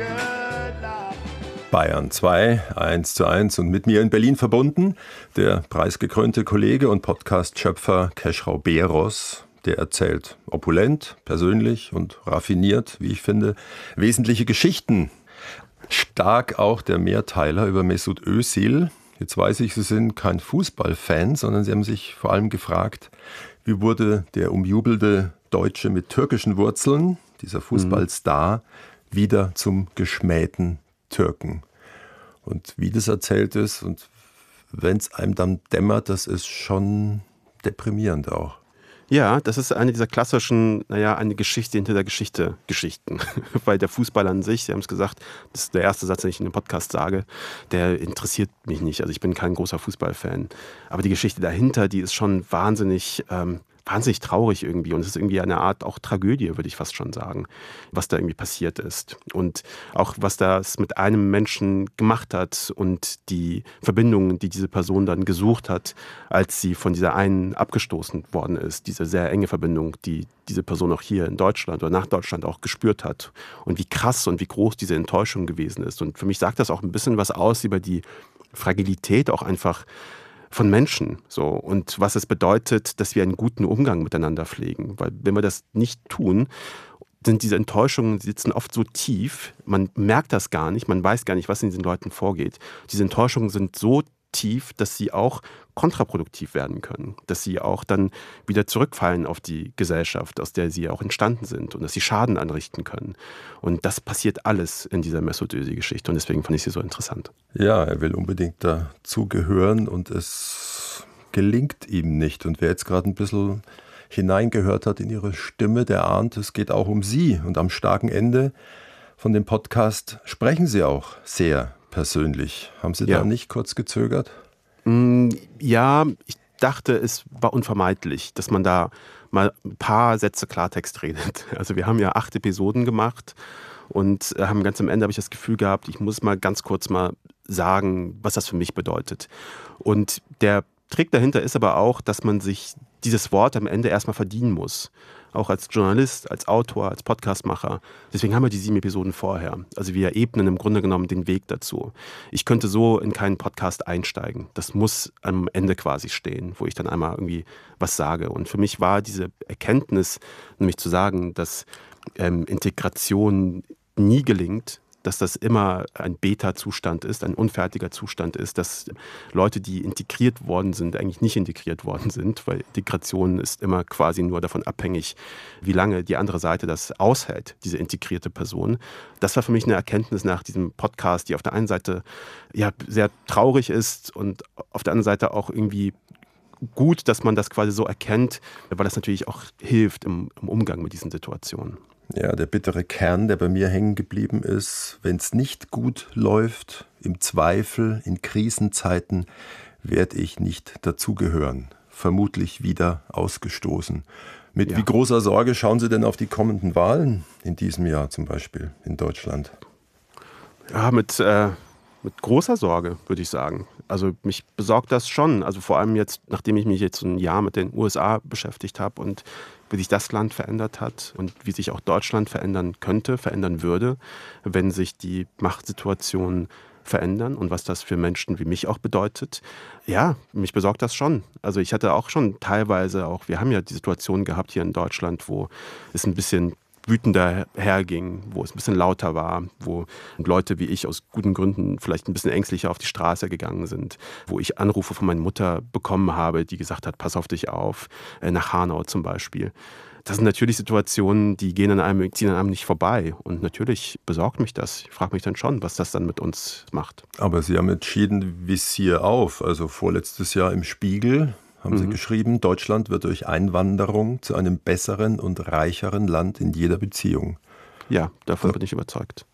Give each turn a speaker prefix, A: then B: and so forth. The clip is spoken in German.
A: Bayern 2, 1:1 und mit mir in Berlin verbunden der preisgekrönte Kollege und Podcast-Schöpfer Keschrau Beros. Der erzählt opulent, persönlich und raffiniert, wie ich finde, wesentliche Geschichten. Stark auch der Mehrteiler über Mesut Özil. Jetzt weiß ich, Sie sind kein Fußballfan, sondern Sie haben sich vor allem gefragt, wie wurde der umjubelte Deutsche mit türkischen Wurzeln, dieser Fußballstar, wieder zum geschmähten Türken. Und wie das erzählt ist und wenn es einem dann dämmert, das ist schon deprimierend auch.
B: Ja, das ist eine dieser klassischen, eine Geschichte hinter der Geschichte Geschichten. Weil der Fußball an sich, Sie haben es gesagt, das ist der erste Satz, den ich in dem Podcast sage, der interessiert mich nicht. Also ich bin kein großer Fußballfan. Aber die Geschichte dahinter, die ist schon wahnsinnig traurig irgendwie. Und es ist irgendwie eine Art auch Tragödie, würde ich fast schon sagen, was da irgendwie passiert ist. Und auch was das mit einem Menschen gemacht hat und die Verbindungen, die diese Person dann gesucht hat, als sie von dieser einen abgestoßen worden ist. Diese sehr enge Verbindung, die diese Person auch hier in Deutschland oder nach Deutschland auch gespürt hat. Und wie krass und wie groß diese Enttäuschung gewesen ist. Und für mich sagt das auch ein bisschen was aus über die Fragilität auch einfach von Menschen, so, und was es bedeutet, dass wir einen guten Umgang miteinander pflegen. Weil wenn wir das nicht tun, sind diese Enttäuschungen, die sitzen oft so tief, man merkt das gar nicht, man weiß gar nicht, was in diesen Leuten vorgeht. Diese Enttäuschungen sind so tief, dass sie auch kontraproduktiv werden können, dass sie auch dann wieder zurückfallen auf die Gesellschaft, aus der sie auch entstanden sind und dass sie Schaden anrichten können. Und das passiert alles in dieser Mesut Özil-Geschichte und deswegen fand ich sie so interessant.
A: Ja, er will unbedingt dazugehören und es gelingt ihm nicht. Und wer jetzt gerade ein bisschen hineingehört hat in ihre Stimme, der ahnt, es geht auch um sie. Und am starken Ende von dem Podcast sprechen sie auch sehr persönlich. Haben Sie da nicht kurz gezögert?
B: Ja, ich dachte, es war unvermeidlich, dass man da mal ein paar Sätze Klartext redet. Also wir haben ja 8 Episoden gemacht und haben ganz am Ende habe ich das Gefühl gehabt, ich muss mal ganz kurz mal sagen, was das für mich bedeutet. Und der Trick dahinter ist aber auch, dass man sich dieses Wort am Ende erstmal verdienen muss. Auch als Journalist, als Autor, als Podcastmacher. Deswegen haben wir die 7 Episoden vorher. Also wir ebnen im Grunde genommen den Weg dazu. Ich könnte so in keinen Podcast einsteigen. Das muss am Ende quasi stehen, wo ich dann einmal irgendwie was sage. Und für mich war diese Erkenntnis, nämlich zu sagen, dass Integration nie gelingt, dass das immer ein Beta-Zustand ist, ein unfertiger Zustand ist, dass Leute, die integriert worden sind, eigentlich nicht integriert worden sind, weil Integration ist immer quasi nur davon abhängig, wie lange die andere Seite das aushält, diese integrierte Person. Das war für mich eine Erkenntnis nach diesem Podcast, die auf der einen Seite ja sehr traurig ist und auf der anderen Seite auch irgendwie gut, dass man das quasi so erkennt, weil das natürlich auch hilft im Umgang mit diesen Situationen.
A: Ja, der bittere Kern, der bei mir hängen geblieben ist, wenn es nicht gut läuft, im Zweifel, in Krisenzeiten, werde ich nicht dazugehören, vermutlich wieder ausgestoßen. Mit wie großer Sorge schauen Sie denn auf die kommenden Wahlen in diesem Jahr zum Beispiel in Deutschland?
B: Ja, mit großer Sorge, würde ich sagen. Also mich besorgt das schon. Also vor allem jetzt, nachdem ich mich jetzt ein Jahr mit den USA beschäftigt habe und wie sich das Land verändert hat und wie sich auch Deutschland verändern könnte, verändern würde, wenn sich die Machtsituationen verändern und was das für Menschen wie mich auch bedeutet. Ja, mich besorgt das schon. Also ich hatte auch schon teilweise auch, wir haben ja die Situation gehabt hier in Deutschland, wo es ein bisschen wütender herging, wo es ein bisschen lauter war, wo Leute wie ich aus guten Gründen vielleicht ein bisschen ängstlicher auf die Straße gegangen sind, wo ich Anrufe von meiner Mutter bekommen habe, die gesagt hat, pass auf dich auf, nach Hanau zum Beispiel. Das sind natürlich Situationen, die ziehen an einem nicht vorbei. Und natürlich besorgt mich das. Ich frage mich dann schon, was das dann mit uns macht.
A: Aber Sie haben entschieden, Visier auf. Also vorletztes Jahr im Spiegel haben Sie geschrieben, Deutschland wird durch Einwanderung zu einem besseren und reicheren Land in jeder Beziehung.
B: Ja, davon bin ich überzeugt.